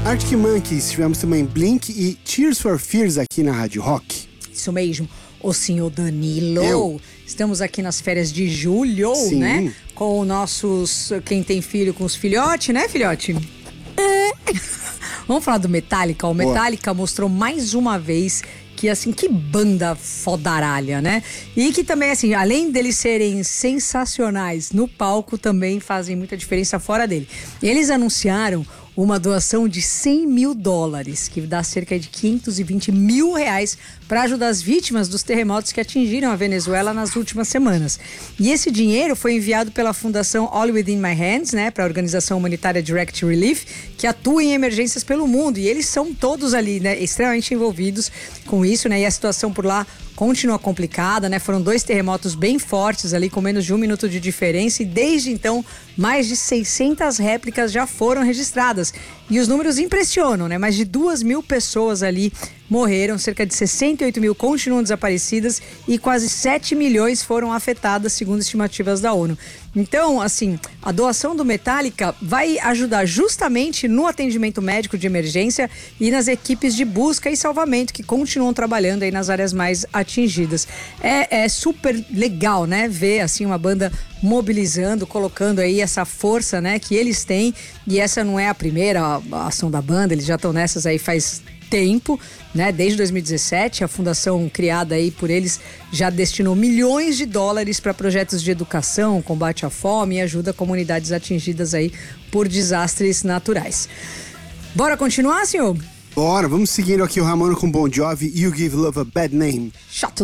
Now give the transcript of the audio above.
Arctic Monkeys, tivemos também Blink e Tears for Fears aqui na Rádio Rock. Isso mesmo. O senhor Danilo. Estamos aqui nas férias de julho, Sim. né? Com nossos... Quem tem filho com os filhotes, né, filhote? Vamos falar do Metallica. O Metallica mostrou mais uma vez que, assim, que banda fodaralha, né? E que também, assim, além deles serem sensacionais no palco, também fazem muita diferença fora dele. Eles anunciaram uma doação de $100 mil, que dá cerca de R$520 mil para ajudar as vítimas dos terremotos que atingiram a Venezuela nas últimas semanas. E esse dinheiro foi enviado pela Fundação All Within My Hands, né, para a organização humanitária Direct Relief, que atua em emergências pelo mundo. E eles são todos ali, né, extremamente envolvidos com isso, né? E a situação por lá continua complicada, né? Foram 2 terremotos bem fortes ali, com menos de 1 minuto de diferença, e desde então mais de 600 réplicas já foram registradas. E os números impressionam, né? Mais de 2.000 pessoas ali morreram, cerca de 68 mil continuam desaparecidas e quase 7 milhões foram afetadas, segundo estimativas da ONU. Então, assim, a doação do Metallica vai ajudar justamente no atendimento médico de emergência e nas equipes de busca e salvamento que continuam trabalhando aí nas áreas mais atingidas. É super legal, né? Ver, assim, uma banda mobilizando, colocando aí essa força, né, que eles têm. E essa não é a primeira ação da banda, eles já estão nessas aí faz tempo, né? Desde 2017, a fundação criada aí por eles já destinou milhões de dólares para projetos de educação, combate à fome e ajuda a comunidades atingidas aí por desastres naturais. Bora continuar, senhor? Bora, vamos seguindo aqui o Ramona com Bon Jovi, You Give Love a Bad Name. Chato